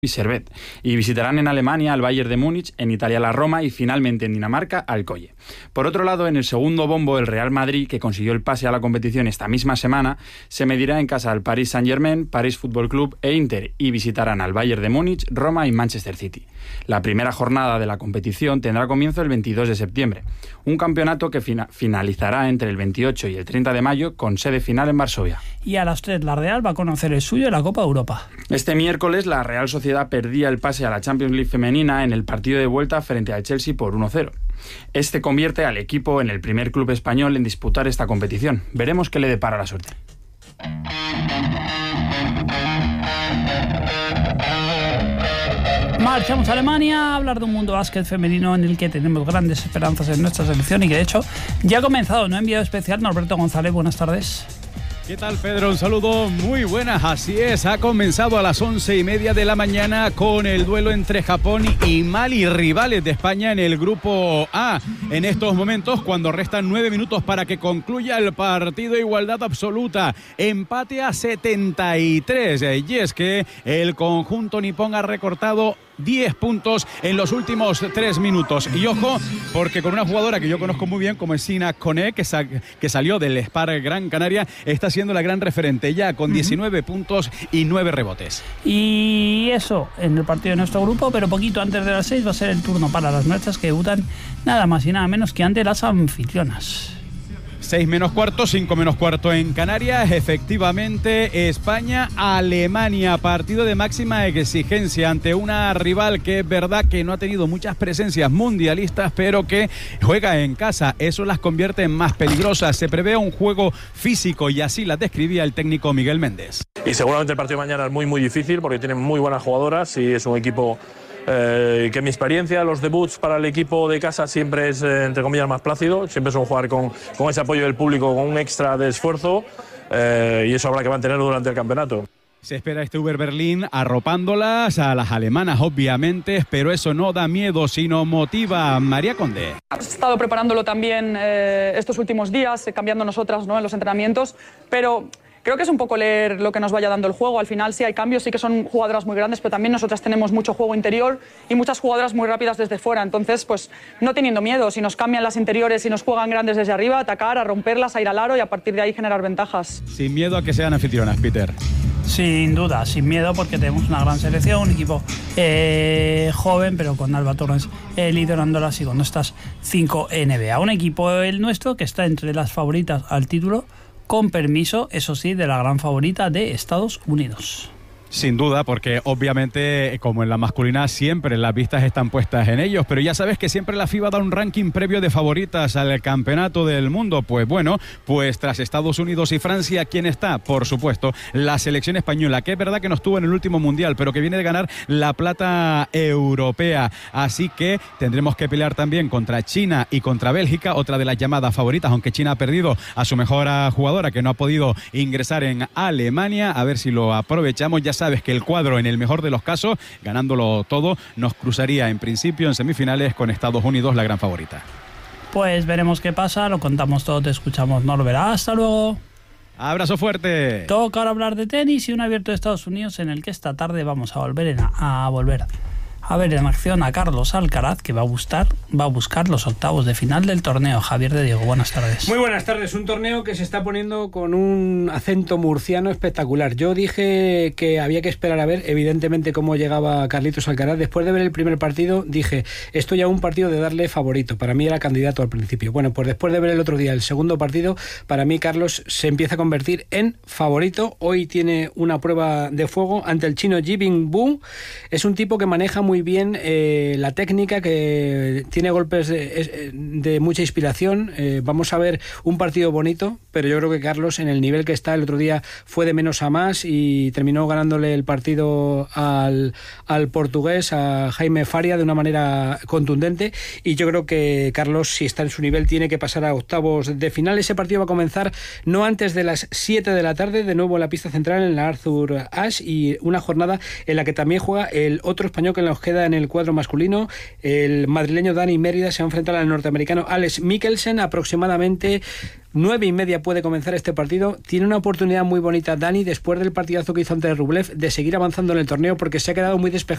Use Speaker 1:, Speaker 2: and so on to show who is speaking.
Speaker 1: y Servette, y visitarán en Alemania al Bayern de Múnich, en Italia la Roma y finalmente en Dinamarca al Colle. Por otro lado, en el segundo bombo, el Real Madrid, que consiguió el pase a la competición esta misma semana, se medirá en casa al Paris Saint-Germain, París Fútbol Club e Inter, y visitarán al Bayern de Múnich, Roma y Manchester City. La primera jornada de la competición tendrá comienzo el 22 de septiembre, un campeonato que finalizará entre el 28 y el 30 de mayo con sede final en Varsovia.
Speaker 2: Y a las 3 la Real va a conocer el suyo en la Copa Europa.
Speaker 1: Este miércoles la Real Sociedad perdía el pase a la Champions League femenina en el partido de vuelta frente al Chelsea por 1-0. Este convierte al equipo en el primer club español en disputar esta competición. Veremos qué le depara la suerte.
Speaker 2: Marchamos a Alemania a hablar de un mundo básquet femenino en el que tenemos grandes esperanzas en nuestra selección y que de hecho ya ha comenzado. ¿No? Enviado especial Norberto González, buenas tardes.
Speaker 3: ¿Qué tal, Pedro? Un saludo, muy buenas. Así es, ha comenzado a las 11:30 de la mañana con el duelo entre Japón y Mali, rivales de España en el grupo A. En estos momentos, cuando restan 9 minutos para que concluya el partido, igualdad absoluta, empate a 73. Y es que el conjunto nipón ha recortado 10 puntos en los últimos 3 minutos. Y ojo, porque con una jugadora que yo conozco muy bien, como es Sina Koné, que salió del Spar Gran Canaria, está siendo la gran referente ya con 19 puntos y 9 rebotes.
Speaker 2: Y eso en el partido de nuestro grupo, pero poquito antes de las 6 va a ser el turno para las nuestras, que debutan nada más y nada menos que ante las anfitrionas.
Speaker 3: 6 menos cuarto, 5 menos cuarto en Canarias. Efectivamente, España-Alemania, partido de máxima exigencia ante una rival que es verdad que no ha tenido muchas presencias mundialistas, pero que juega en casa. Eso las convierte en más peligrosas. Se prevé un juego físico y así las describía el técnico Miguel Méndez.
Speaker 4: Y seguramente el partido de mañana es muy difícil porque tienen muy buenas jugadoras y es un equipo que en mi experiencia los debuts para el equipo de casa siempre es entre comillas más plácido, siempre son jugar con ese apoyo del público, con un extra de esfuerzo y eso habrá que mantenerlo durante el campeonato.
Speaker 3: Se espera este Uber Berlín arropándolas a las alemanas, obviamente, pero eso no da miedo, sino motiva. María Conde.
Speaker 5: Hemos estado preparándolo también estos últimos días, cambiando nosotras, ¿no?, en los entrenamientos, pero creo que es un poco leer lo que nos vaya dando el juego. Al final sí hay cambios, sí que son jugadoras muy grandes, pero también nosotras tenemos mucho juego interior y muchas jugadoras muy rápidas desde fuera. Entonces, pues no teniendo miedo, si nos cambian las interiores y nos juegan grandes desde arriba, atacar, a romperlas, a ir al aro y a partir de ahí generar ventajas.
Speaker 3: Sin miedo a que sean anfitrionas, Peter.
Speaker 2: Sin duda, sin miedo, porque tenemos una gran selección, un equipo joven, pero con Alba Torres liderándolas y con nuestras 5 NBA. Un equipo, el nuestro, que está entre las favoritas al título, con permiso, eso sí, de la gran favorita de Estados Unidos.
Speaker 3: Sin duda, porque obviamente, como en la masculina, siempre las vistas están puestas en ellos, pero ya sabes que siempre la FIBA da un ranking previo de favoritas al campeonato del mundo. Pues bueno, pues tras Estados Unidos y Francia, ¿quién está? Por supuesto, la selección española, que es verdad que no estuvo en el último mundial, pero que viene de ganar la plata europea. Así que tendremos que pelear también contra China y contra Bélgica, otra de las llamadas favoritas, aunque China ha perdido a su mejor jugadora, que no ha podido ingresar en Alemania. A ver si lo aprovechamos. Ya sabes que el cuadro, en el mejor de los casos, ganándolo todo, nos cruzaría en principio en semifinales con Estados Unidos, la gran favorita.
Speaker 2: Pues veremos qué pasa, lo contamos todo, te escuchamos, no lo verás. Hasta luego.
Speaker 3: Abrazo fuerte.
Speaker 2: Toca ahora hablar de tenis y un abierto de Estados Unidos en el que esta tarde vamos a volver a ver en acción a Carlos Alcaraz, que va a buscar los octavos de final del torneo. Javier de Diego, buenas tardes.
Speaker 6: Muy buenas tardes. Un torneo que se está poniendo con un acento murciano espectacular. Yo dije que había que esperar a ver, evidentemente, cómo llegaba Carlitos Alcaraz. Después de ver el primer partido, dije, esto ya es un partido de darle favorito. Para mí era candidato al principio. Bueno, pues después de ver el otro día el segundo partido, para mí Carlos se empieza a convertir en favorito. Hoy tiene una prueba de fuego ante el chino Ji Bingbu. Es un tipo que maneja muy bien la técnica, que tiene golpes de mucha inspiración. Vamos a ver un partido bonito, pero yo creo que Carlos, en el nivel que está, el otro día fue de menos a más y terminó ganándole el partido al portugués, a Jaime Faria, de una manera contundente. Y yo creo que Carlos, si está en su nivel, tiene que pasar a octavos de final. Ese partido va a comenzar no antes de las 7 de la tarde, de nuevo en la pista central, en la Arthur Ashe, y una jornada en la que también juega el otro español que nos queda en el cuadro masculino. El madrileño Dani Mérida se va a enfrentar al norteamericano Alex Mikkelsen. Aproximadamente 9:30 puede comenzar este partido. Tiene una oportunidad muy bonita Dani, después del partidazo que hizo ante Rublev, de seguir avanzando en el torneo, porque se ha quedado muy despejado